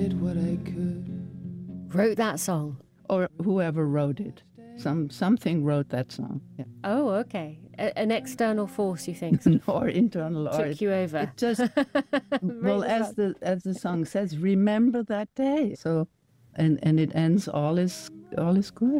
what I could. Wrote that song? Or whoever wrote it. Something wrote that song. Yeah. Oh, okay. An external force, you think? Or internal. Took you over. It just, well, as the song says, remember that day. So, and it ends, all is good.